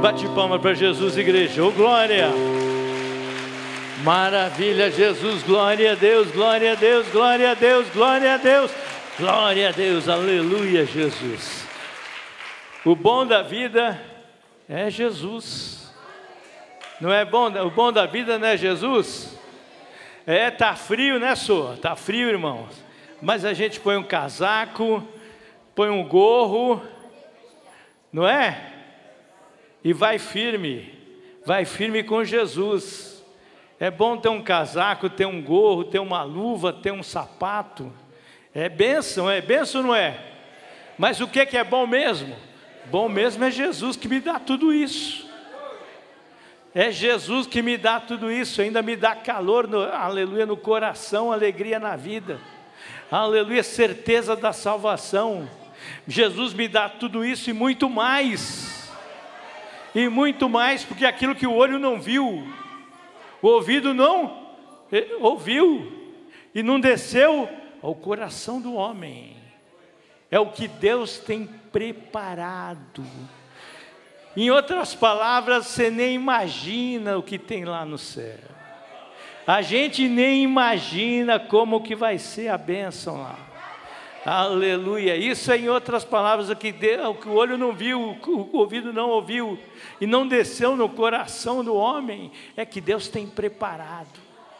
Bate palma para Jesus, igreja. Oh, glória! Maravilha, Jesus. Glória a Deus, glória a Deus, glória a Deus, glória a Deus. Glória a Deus, aleluia, Jesus. O bom da vida é Jesus. Não é bom? O bom da vida não é Jesus? Tá frio, né, Sô? Tá frio, irmãos. Mas a gente põe um casaco, põe um gorro, não é? E vai firme com Jesus. É bom ter um casaco, ter um gorro, ter uma luva, ter um sapato. É bênção, não é? Mas o que é bom mesmo? Bom mesmo é Jesus que me dá tudo isso. É Jesus que me dá tudo isso, ainda me dá calor, aleluia, no coração, alegria na vida. Aleluia, certeza da salvação. Jesus me dá tudo isso e muito mais. E muito mais, porque aquilo que o olho não viu, o ouvido não ouviu, e não desceu ao coração do homem, é o que Deus tem preparado. Em outras palavras, você nem imagina o que tem lá no céu. A gente nem imagina como que vai ser a bênção lá. Aleluia, isso é, em outras palavras, o que o olho não viu, o ouvido não ouviu, e não desceu no coração do homem, é que Deus tem preparado.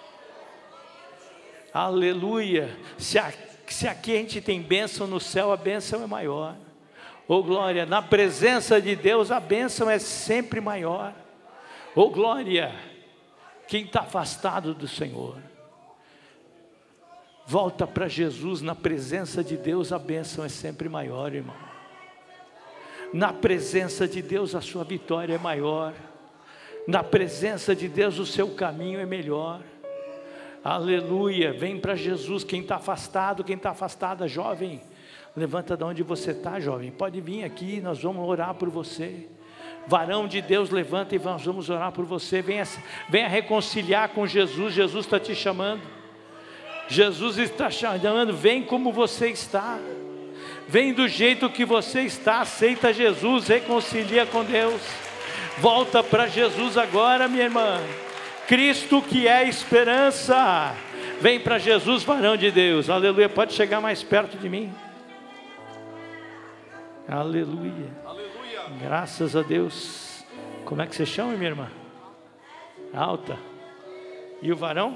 Aleluia, se aqui a gente tem bênção no céu, a bênção é maior. Oh glória, na presença de Deus a bênção é sempre maior. Oh glória, quem está afastado do Senhor, volta para Jesus. Na presença de Deus a bênção é sempre maior, irmão. Na presença de Deus a sua vitória é maior. Na presença de Deus o seu caminho é melhor. Aleluia, vem para Jesus. Quem está afastado, quem está afastada, jovem, levanta de onde você está, jovem, pode vir aqui, nós vamos orar por você. Varão de Deus, levanta e nós vamos orar por você. Venha reconciliar com Jesus. Jesus está te chamando. Jesus está chamando, vem como você está, vem do jeito que você está, aceita Jesus, reconcilia com Deus, volta para Jesus agora, minha irmã. Cristo que é esperança, vem para Jesus, varão de Deus, aleluia. Pode chegar mais perto de mim, aleluia, aleluia. Graças a Deus. Como é que você chama, minha irmã? Alta. E o varão?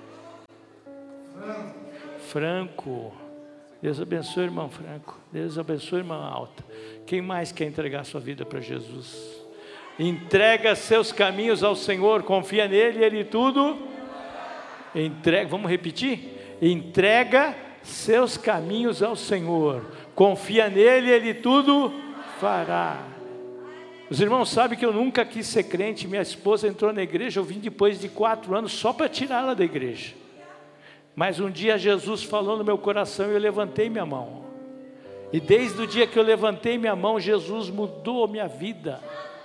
Franco. Deus abençoe, irmão Franco. Deus abençoe, irmã Alta. Quem mais quer entregar sua vida para Jesus? Entrega seus caminhos ao Senhor, confia nele e ele tudo entrega. Vamos repetir? Entrega seus caminhos ao Senhor, confia nele e ele tudo fará. Os irmãos sabem que eu nunca quis ser crente. Minha esposa entrou na igreja, eu vim depois de 4 anos só para tirá-la da igreja. Mas um dia Jesus falou no meu coração e eu levantei minha mão. E desde o dia que eu levantei minha mão, Jesus mudou minha vida.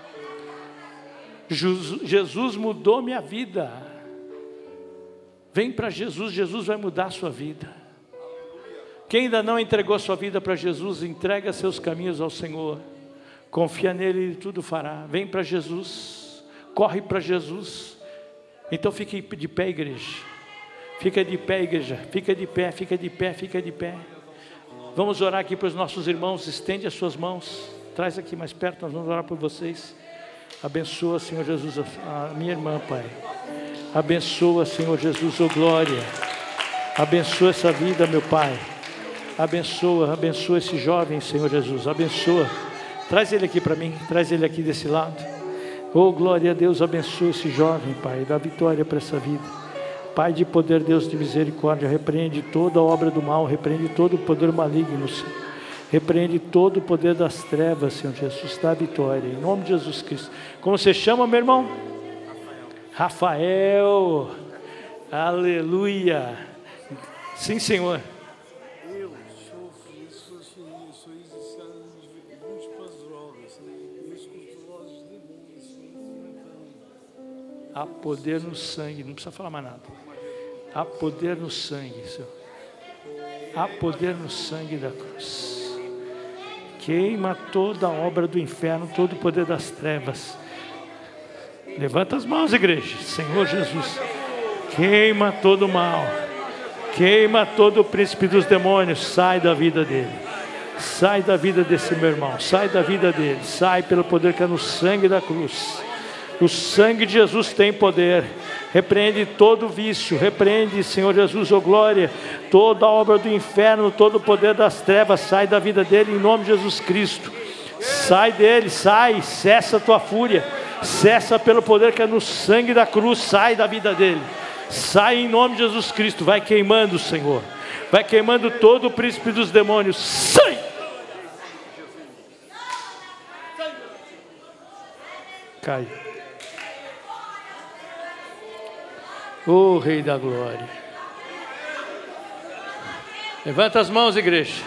Jesus mudou minha vida. Vem para Jesus, Jesus vai mudar a sua vida. Quem ainda não entregou sua vida para Jesus, entrega seus caminhos ao Senhor. Confia nele e tudo fará. Vem para Jesus, corre para Jesus. Então fique de pé, igreja. Fica de pé, igreja, fica de pé, fica de pé, fica de pé. Vamos orar aqui para os nossos irmãos. Estende as suas mãos, traz aqui mais perto, nós vamos orar por vocês. Abençoa, Senhor Jesus, a minha irmã, Pai. Abençoa, Senhor Jesus, oh glória. Abençoa essa vida, meu Pai. Abençoa esse jovem, Senhor Jesus, abençoa. Traz ele aqui para mim, traz ele aqui desse lado. Oh glória a Deus, abençoa esse jovem, Pai, dá vitória para essa vida. Pai de poder, Deus de misericórdia, repreende toda a obra do mal, repreende todo o poder maligno, Senhor. Repreende todo o poder das trevas, Senhor Jesus, dá vitória, em nome de Jesus Cristo. Como você chama, meu irmão? Rafael, aleluia. Sim, Senhor. Eu sou iniciado em múltiplas drogas, eu escuto vozes de demônios. Há poder no sangue, não precisa falar mais nada. Há poder no sangue, Senhor. Há poder no sangue da cruz. Queima toda a obra do inferno, todo o poder das trevas. Levanta as mãos, igreja. Senhor Jesus, queima todo o mal. Queima todo o príncipe dos demônios. Sai da vida dele. Sai da vida desse meu irmão. Sai da vida dele. Sai pelo poder que é no sangue da cruz. O sangue de Jesus tem poder. Repreende todo vício. Repreende, Senhor Jesus, oh glória, toda a obra do inferno, todo o poder das trevas. Sai da vida dele em nome de Jesus Cristo. Sai dele, sai. Cessa a tua fúria. Cessa pelo poder que é no sangue da cruz. Sai da vida dele. Sai em nome de Jesus Cristo. Vai queimando, Senhor. Vai queimando todo o príncipe dos demônios. Sai! Cai. O Rei da Glória. Levanta as mãos, igreja.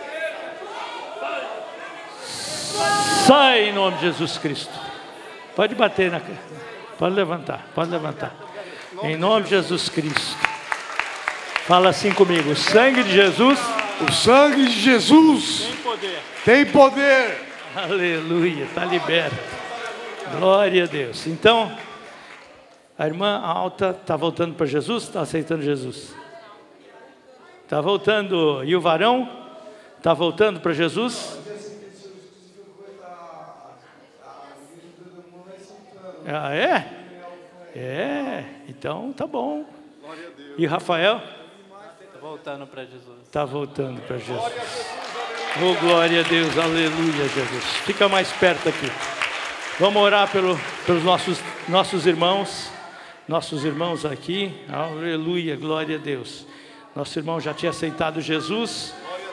Sai em nome de Jesus Cristo. Pode bater na... Pode levantar, pode levantar. Em nome de Jesus Cristo. Fala assim comigo. O sangue de Jesus. O sangue de Jesus Tem poder. tem poder. Aleluia, está liberto. Glória a Deus. Então, a irmã alta está voltando para Jesus? Está aceitando Jesus? Está voltando. E o varão? Está voltando para Jesus? Ah, é? É, então tá bom. E Rafael? Está voltando para Jesus. Está voltando para Jesus. Oh, glória a Deus, aleluia, Jesus. Fica mais perto aqui. Vamos orar pelos nossos irmãos aqui. Aleluia, glória a Deus. Nosso irmão já tinha aceitado Jesus,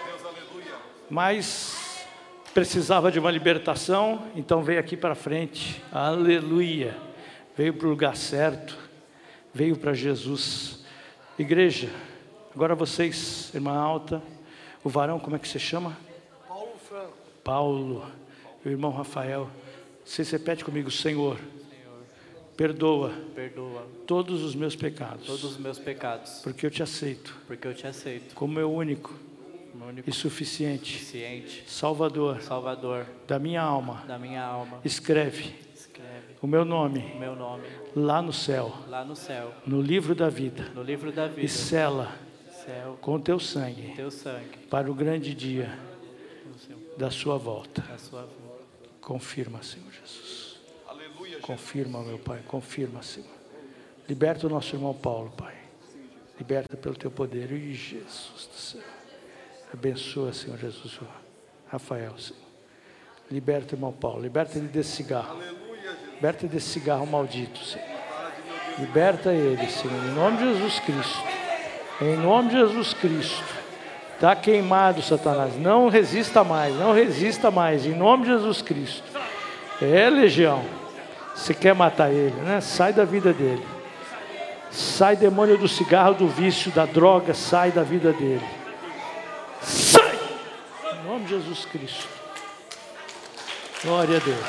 mas precisava de uma libertação, então veio aqui para frente. Aleluia. Veio para o lugar certo. Veio para Jesus. Igreja, agora vocês, irmã alta, o varão, como é que você chama? Paulo Franco. Paulo, o irmão Rafael. Vocês repetem comigo, Senhor, perdoa todos os meus pecados, Todos os meus pecados, porque eu te aceito porque eu te aceito como meu único como único e suficiente suficiente Salvador Salvador da minha alma. da minha alma. Escreve Escreve o meu nome o meu nome lá no céu, lá no céu, no livro da vida, no livro da e vida. sela Céu, com teu sangue teu sangue, para o grande dia no seu, da sua volta. a sua vida. Confirma, Senhor Jesus. Confirma, meu Pai, confirma, Senhor. Liberta o nosso irmão Paulo, Pai. Liberta pelo teu poder. E Jesus do céu. Abençoa, Senhor Jesus, o Rafael, Senhor. Liberta o irmão Paulo. Liberta ele desse cigarro. Liberta ele desse cigarro maldito, Senhor. Liberta ele, Senhor, em nome de Jesus Cristo. Em nome de Jesus Cristo. Está queimado, Satanás. Não resista mais, não resista mais. Em nome de Jesus Cristo. É, legião. Você quer matar ele, né? Sai da vida dele. Sai, demônio do cigarro, do vício, da droga. Sai da vida dele. Sai! Em nome de Jesus Cristo. Glória a Deus.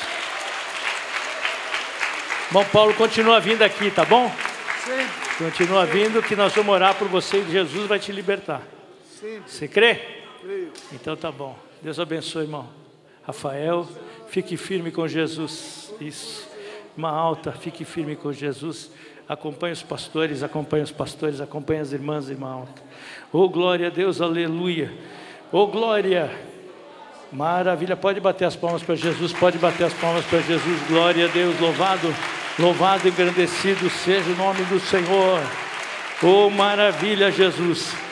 Bom, Paulo, continua vindo aqui, tá bom? Sempre, Continua vindo que nós vamos orar por você e Jesus vai te libertar. sempre, Você crê? creio. Então tá bom. Deus abençoe, irmão. Rafael, fique firme com Jesus. Isso. Irmã alta, fique firme com Jesus. Acompanhe os pastores, acompanhe as irmãs, irmã alta. Oh, glória a Deus, aleluia. Oh, glória. Maravilha. Pode bater as palmas para Jesus, pode bater as palmas para Jesus. Glória a Deus, louvado, louvado e engrandecido seja o nome do Senhor. Oh, maravilha, Jesus.